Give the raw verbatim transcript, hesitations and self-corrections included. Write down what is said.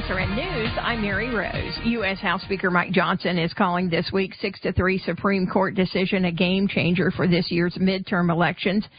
S R N News, I'm Mary Rose. U S. House Speaker Mike Johnson is calling this week's six to three Supreme Court decision a game changer for this year's midterm elections.